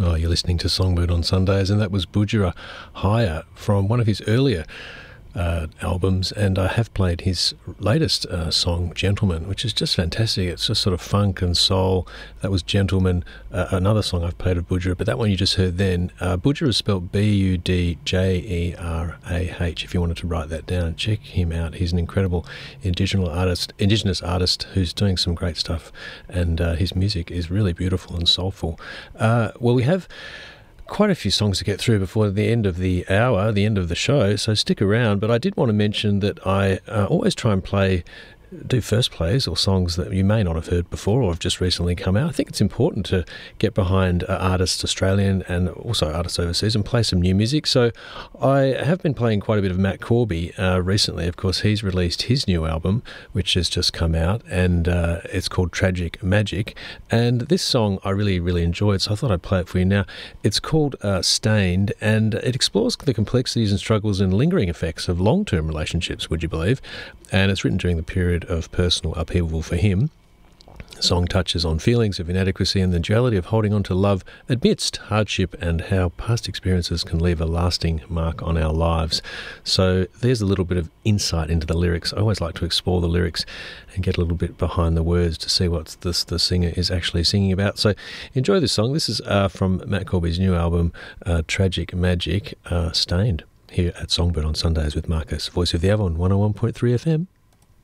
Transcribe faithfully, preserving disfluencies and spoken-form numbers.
Oh, you're listening to Songbird on Sundays, and that was Budjerah Higher from one of his earlier uh, albums, and I have played his latest uh, song, Gentleman, which is just fantastic. It's just sort of funk and soul. That was Gentleman, uh, another song I've played of Budjerah, but that one you just heard then, uh, Budjerah is spelled B U D J E R A H, if you wanted to write that down. Check him out. He's an incredible indigenous artist, indigenous artist who's doing some great stuff, and uh, his music is really beautiful and soulful. Uh, well, we have quite a few songs to get through before the end of the hour, the end of the show, so stick around. But I did want to mention that I uh, always try and play do first plays or songs that you may not have heard before or have just recently come out. I think it's important to get behind uh, artists Australian and also artists overseas and play some new music. So I have been playing quite a bit of Matt Corby uh, recently. Of course, he's released his new album, which has just come out, and uh, it's called Tragic Magic. And this song I really, really enjoyed, so I thought I'd play it for you now. It's called uh, Stained, and it explores the complexities and struggles and lingering effects of long-term relationships, would you believe? And it's written during the period of personal upheaval for him. The song touches on feelings of inadequacy and the duality of holding on to love amidst hardship, and how past experiences can leave a lasting mark on our lives. So there's a little bit of insight into the lyrics. I always like to explore the lyrics and get a little bit behind the words to see what this, the singer is actually singing about. So enjoy this song. This is uh, from Matt Corby's new album, uh, Tragic Magic, uh, Stained, here at Songbird on Sundays with Marcus, voice of the Avon, one oh one point three F M.